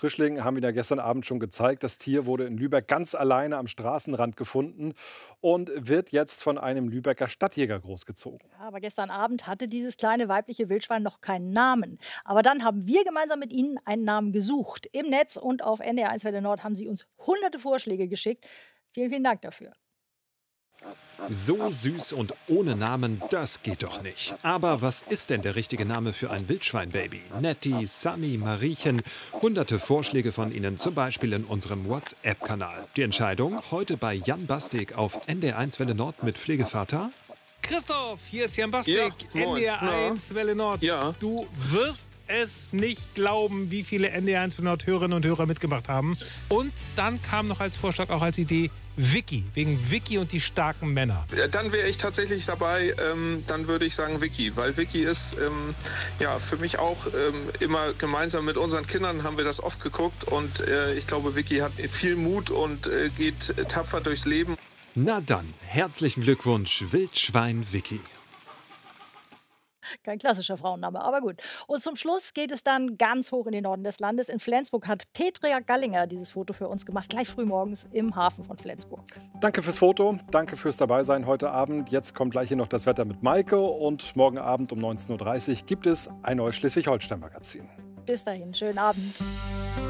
Frischling haben wir ja gestern Abend schon gezeigt. Das Tier wurde in Lübeck ganz alleine am Straßenrand gefunden und wird jetzt von einem Lübecker Stadtjäger großgezogen. Ja, aber gestern Abend hatte dieses kleine weibliche Wildschwein noch keinen Namen. Aber dann haben wir gemeinsam mit Ihnen einen Namen gesucht. Im Netz und auf NDR1 Welle Nord haben Sie uns hunderte Vorschläge geschickt. Vielen, vielen Dank dafür. So süß und ohne Namen, das geht doch nicht. Aber was ist denn der richtige Name für ein Wildschweinbaby? Nettie, Sunny, Mariechen. Hunderte Vorschläge von Ihnen, zum Beispiel in unserem WhatsApp-Kanal. Die Entscheidung heute bei Jan Bastik auf NDR1 Welle Nord mit Pflegevater. Christoph, hier ist Jan Bastik, Ja, moin. NDR1 Welle Nord. Ja. Du wirst es nicht glauben, wie viele NDR1 Welle Nord Hörerinnen und Hörer mitgemacht haben. Und dann kam noch als Vorschlag, auch als Idee, Vicky, wegen Vicky und die starken Männer. Ja, dann wäre ich tatsächlich dabei, dann würde ich sagen Vicky, weil Vicky ist ja für mich auch immer gemeinsam mit unseren Kindern haben wir das oft geguckt und ich glaube, Vicky hat viel Mut und geht tapfer durchs Leben. Na dann, herzlichen Glückwunsch, Wildschwein Vicky. Kein klassischer Frauenname, aber gut. Und zum Schluss geht es dann ganz hoch in den Norden des Landes. In Flensburg hat Petra Gallinger dieses Foto für uns gemacht, gleich früh morgens im Hafen von Flensburg. Danke fürs Foto, danke fürs Dabeisein heute Abend. Jetzt kommt gleich hier noch das Wetter mit Maike und morgen Abend um 19:30 Uhr gibt es ein neues Schleswig-Holstein-Magazin. Bis dahin, schönen Abend.